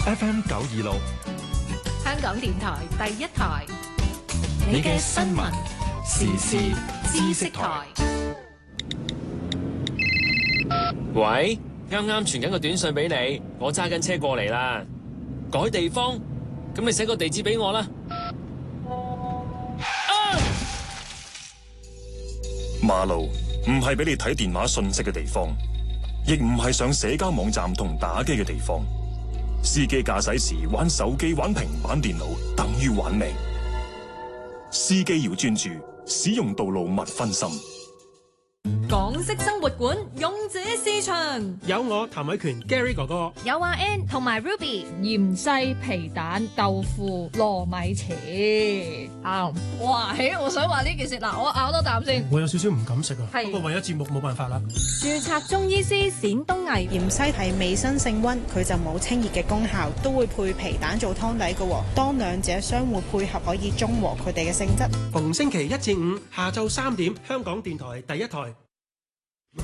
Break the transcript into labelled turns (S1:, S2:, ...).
S1: FM 926，
S2: 香港電台第一台，
S1: 你嘅新聞時事知識台。
S3: 喂，啱啱傳緊個短信俾你，我揸緊車過嚟啦。改地方，咁你寫個地址俾我啦。
S4: 馬路唔係俾你睇電話信息嘅地方，亦唔係上社交網站同打機嘅地方。司機駕駛時玩手機、玩平板電腦，等於玩命。司機要專注，使用道路勿分心。
S2: 港式生活館勇者市場，
S5: 有我譚偉權 Gary 哥哥，
S2: 有阿 Ann 同埋 Ruby，
S6: 芫茜皮蛋豆腐糯米糍啱。
S2: 哇！我想話呢件事嗱，我咬多啖先。
S5: 我有少少唔敢食啊，
S2: 係
S5: 不過為咗節目冇辦法啦。
S6: 註冊中醫師冼東毅，
S7: 芫茜係味辛性溫，佢就冇清熱嘅功效，都會配皮蛋做湯底嘅。當兩者相互配合，可以中和佢哋嘅性質。
S5: 逢星期1至5下晝3點，香港電台第一台。